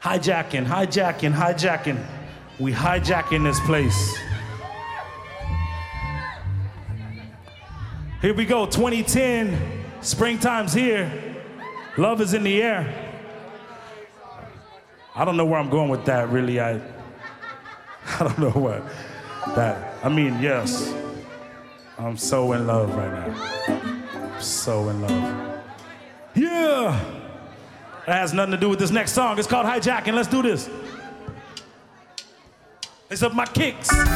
Hijacking, hijacking, hijacking. We hijacking this place. Here we go, 2010, springtime's here. Love is in the air. I don't know where I'm going with that, really. I don't know what that, I mean, yes. I'm so in love right now. I'm so in love. Yeah! That has nothing to do with this next song. It's called Hijacking. Let's do this. It's up my kicks.